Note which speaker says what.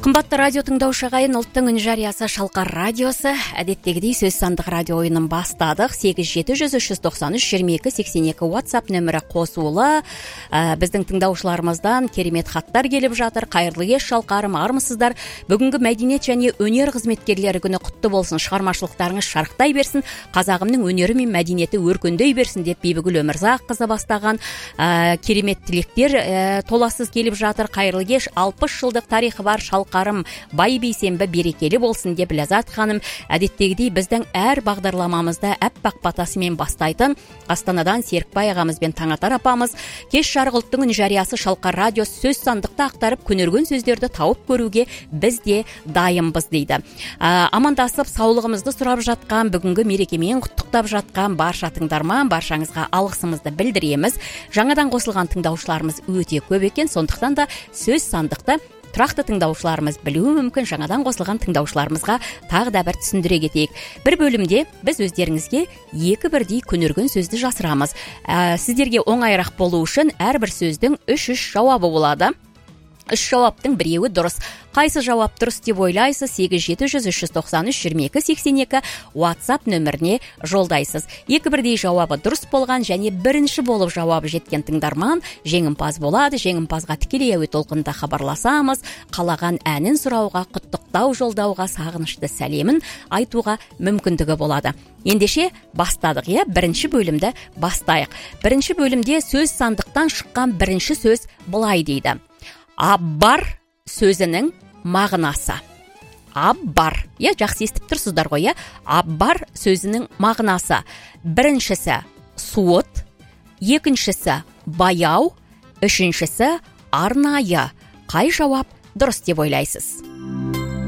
Speaker 1: Қымбатты радио тыңдаушы ағайын, ұлттың үн жариясы Шалқар радиосы. Әдеттегідей сөз сандық радио ойынын бастадық. 87-393-22-82 WhatsApp нөмірі қосулы. Біздің тыңдаушыларымыздан керемет хаттар келіп жатыр. Қайырлы кеш Шалқарым, армысыздар. Бүгінгі мәдениет және өнер қызметкерлері күні құтты болсын. Шығармашылықтарыңыз шарықтай берсін. Қазағымның өнері мен мәдениеті өркендей берсін деп Бибігүл Өмірзаққызы бастаған керемет тілектер толассыз келіп жатыр. Қайырлы кеш, 60 жылдық тарихы бар Шалқарым, бай бейсенбі берекелі болсын деп Ләззат ханым. Әдеттегідей біздің әр бағдарламамызда әппақ батасымен бастайтын Астанадан Серікбай ағамыз бен Таңатар апамыз кеш жарық ұлттың үн жариясы Шалқар радио сөз сандықты ақтарып көнерген сөздерді тауып көруге біз де дайынбыз дейді. Амандасып саулығымызды сұрап жатқан, бүгінгі мерекемен құттықтап жатқан барша тыңдарман, баршаңызға алғысымызды білдіреміз. Жаңадан қосылған тыңдаушыларымыз өте көп екен, сондықтан да сөз сандықты тұрақты тыңдаушыларымыз білуі мүмкін. Жаңадан қосылған тыңдаушыларымызға тағы да бір түсіндіре кетейік. Бір бөлімде біз өздеріңізге екі бірдей көнерген сөзді жасырамыз. Сіздерге оңайырақ болу үшін әрбір сөздің үш жауабы болады. Үш жауаптың біреуі дұрыс. Қайсы жауап дұрыс деп ойлайсыз? 87-393-22-82 WhatsApp нөміріне жолдайсыз. Екі бірдей жауабы дұрыс болған және бірінші болып жауабы жеткен тыңдарман жеңімпаз болады. Жеңімпазға тікелей әуе толқынында хабарласамыз. Қалаған әнін сұрауға, құттықтау жолдауға, сағынышты сәлемін айтуға мүмкіндігі болады. Ендеше бастадық, бірінші бөлімді бастайық. Бірінші бөлімде сөз сандықтан шыққан бірінші сөз былай дейді. Аббар сөзінің мағынасы. Аббар. Жақсы естіп тұрсыздар ғой, Аббар сөзінің мағынасы. Біріншісі суыт, екіншісі баяу, үшіншісі арнайы. Қай жауап дұрыс деп ойлайсыз?